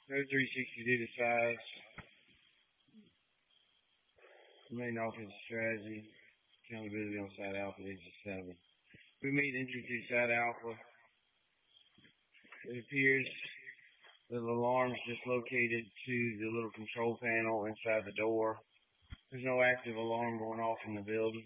No 360 data size. Main offensive strategy. Accountability on side alpha is 7. We made entry to side alpha. It appears the alarm is just located to the little control panel inside the door. There's no active alarm going off in the building.